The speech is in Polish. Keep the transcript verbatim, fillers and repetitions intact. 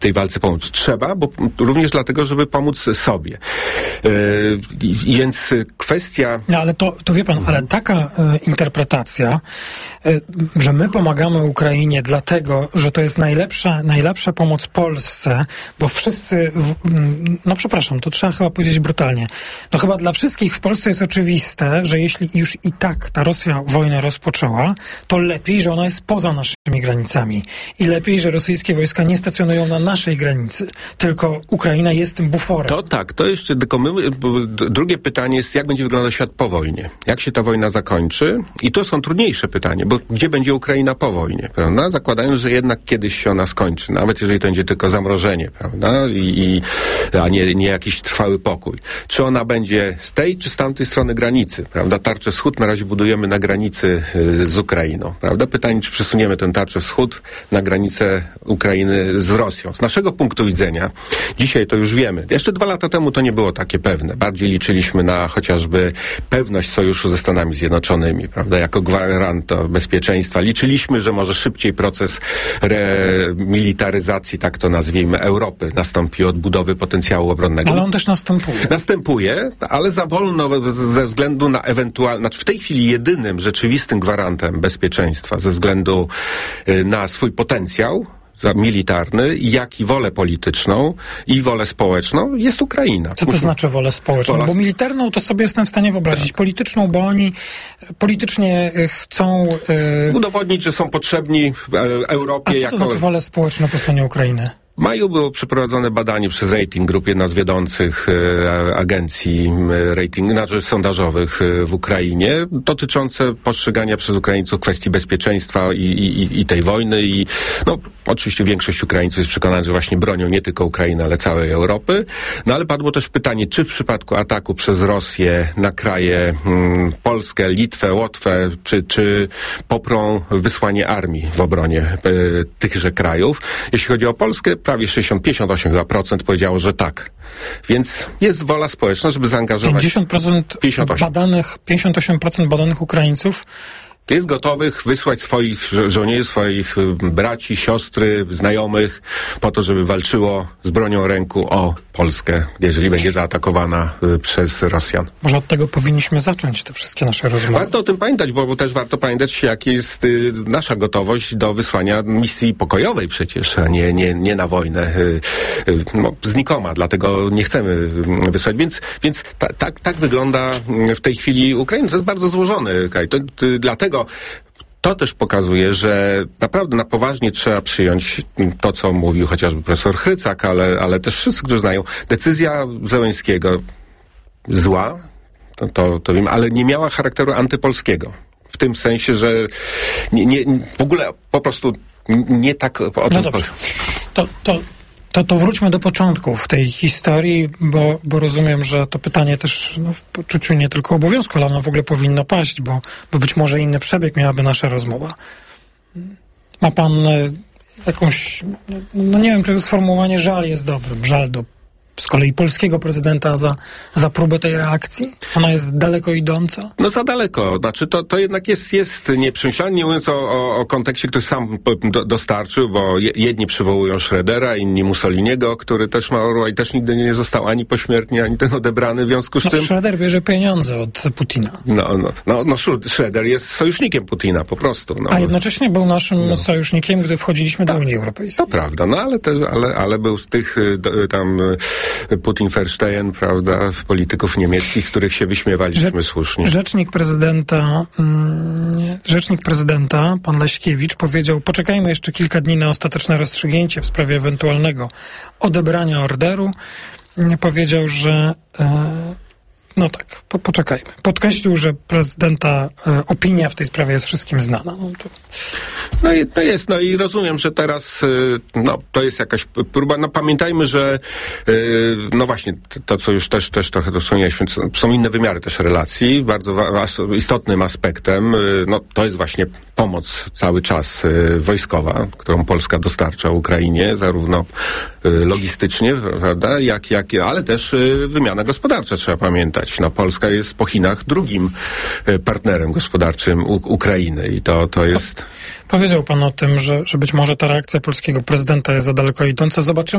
tej walce pomóc. Trzeba, bo również dlatego, żeby pomóc sobie. Yy, więc kwestia... No ale to, to wie pan, mhm. ale taka e, interpretacja, e, że my pomagamy Ukrainie dlatego, że to jest najlepsza, najlepsza pomoc Polsce, bo wszyscy, w, no przepraszam, to trzeba chyba powiedzieć brutalnie, no chyba dla wszystkich w Polsce jest oczywiste, że jeśli już i tak ta Rosja wojnę rozpoczęła, to lepiej, że ona jest poza naszymi granicami i lepiej, że rosyjskie wojska nie stacjonują na naszej granicy, tylko Ukraina jest tym buforem. To tak, to jeszcze tylko my, drugie pytanie jest, jak będzie wyglądał świat po wojnie? Jak się ta wojna zakończy? I to są trudniejsze pytania, bo gdzie będzie Ukraina po wojnie, prawda? Zakładając, że jednak kiedyś się ona skończy, nawet jeżeli to będzie tylko zamrożenie, prawda? I, i, a nie, nie jakiś trwały pokój. Czy ona będzie z tej, czy z tamtej strony granicy, prawda? Tarczę wschód na razie budujemy na granicy z Ukrainą, prawda? Pytanie, czy przesuniemy tę tarczę wschód na granicę Ukrainy z Rosją. Z naszego punktu widzenia, dzisiaj to już wiemy, jeszcze dwa lata temu to nie było takie pewne. Bardziej liczyliśmy na chociażby pewność sojuszu ze Stanami Zjednoczonymi, prawda, jako gwarant bezpieczeństwa. Liczyliśmy, że może szybciej proces remilitaryzacji, tak to nazwijmy, Europy nastąpi od budowy potencjału obronnego. Ale on też następuje. Następuje, ale za wolno ze względu na ewentualne, znaczy w tej chwili jedynym rzeczywistym gwarantem bezpieczeństwa ze względu na swój potencjał militarny, jak i wolę polityczną i wolę społeczną jest Ukraina. Co to znaczy wolę społeczną? Wola... Bo militarną to sobie jestem w stanie wyobrazić. Tak. Polityczną, bo oni politycznie chcą... Yy... udowodnić, że są potrzebni Europie. A co jako... to znaczy wolę społeczną po stronie Ukrainy? W maju było przeprowadzone badanie przez Rating Group, jedna z wiodących e, agencji rating, znaczy sondażowych e, w Ukrainie, dotyczące postrzegania przez Ukraińców kwestii bezpieczeństwa i, i, i tej wojny. I no, oczywiście większość Ukraińców jest przekonana, że właśnie bronią nie tylko Ukrainy, ale całej Europy. No ale padło też pytanie, czy w przypadku ataku przez Rosję na kraje mm, Polskę, Litwę, Łotwę, czy, czy poprą wysłanie armii w obronie e, tychże krajów. Jeśli chodzi o Polskę, prawie sześćdziesiąt, pięćdziesiąt osiem procent powiedziało, że tak. Więc jest wola społeczna, żeby zaangażować... pięćdziesiąt procent pięćdziesiąt osiem badanych, pięćdziesiąt osiem procent badanych Ukraińców jest gotowych wysłać swoich żo- żołnierzy, swoich braci, siostry, znajomych po to, żeby walczyło z bronią ręku o Polskę, jeżeli będzie zaatakowana y, przez Rosjan. Może od tego powinniśmy zacząć te wszystkie nasze rozmowy. Warto o tym pamiętać, bo, bo też warto pamiętać, jaka jest y, nasza gotowość do wysłania misji pokojowej przecież, a nie, nie, nie na wojnę y, y, no, znikoma, dlatego nie chcemy wysłać. Więc, więc ta, tak, tak wygląda w tej chwili Ukraina. To jest bardzo złożony kraj. To, to, dlatego to też pokazuje, że naprawdę na poważnie trzeba przyjąć to, co mówił chociażby profesor Chrycak, ale, ale też wszyscy, którzy znają. Decyzja Zełenskiego zła, to, to, to wiem, ale nie miała charakteru antypolskiego. W tym sensie, że nie, nie, w ogóle po prostu nie tak o tym... No dobrze. To, to, to, to wróćmy do początków tej historii, bo, bo rozumiem, że to pytanie też no, w poczuciu nie tylko obowiązku, ale ono w ogóle powinno paść, bo, bo być może inny przebieg miałaby nasza rozmowa. Ma pan jakąś, no nie wiem, czy sformułowanie żal jest dobrym, żal do z kolei polskiego prezydenta za, za próbę tej reakcji? Ona jest daleko idąca? No za daleko. Znaczy to, to jednak jest, jest nieprzemyślane, nie mówiąc o, o, o kontekście, który sam do, dostarczył, bo jedni przywołują Schrödera, inni Mussoliniego, który też ma orła i też nigdy nie został ani pośmiertnie, ani ten odebrany, w związku z no, czym... Schröder bierze pieniądze od Putina. No, no, no, no Schröder jest sojusznikiem Putina po prostu. No. A jednocześnie był naszym no. sojusznikiem, gdy wchodziliśmy do Unii Europejskiej. To prawda, no ale, te, ale, ale był z tych tam Putin-Verstein, prawda, polityków niemieckich, których się wyśmiewaliśmy Rze- słusznie. Rzecznik prezydenta, mm, rzecznik prezydenta, pan Leśkiewicz, powiedział, poczekajmy jeszcze kilka dni na ostateczne rozstrzygnięcie w sprawie ewentualnego odebrania orderu. Powiedział, że e, no tak, po, poczekajmy. Podkreślił, że prezydenta e, opinia w tej sprawie jest wszystkim znana. No, to... no, i, no jest, no i rozumiem, że teraz no, to jest jakaś próba. No pamiętajmy, że no właśnie, to co już też, też trochę wspomnieliśmy, są inne wymiary też relacji. Bardzo wa- istotnym aspektem, no to jest właśnie pomoc cały czas wojskowa, którą Polska dostarcza Ukrainie, zarówno logistycznie, prawda, jak, jak, ale też wymiana gospodarcza, trzeba pamiętać. No, Polska jest po Chinach drugim partnerem gospodarczym U- Ukrainy i to, to jest... Powiedział pan o tym, że, że być może ta reakcja polskiego prezydenta jest za daleko idąca. Zobaczymy.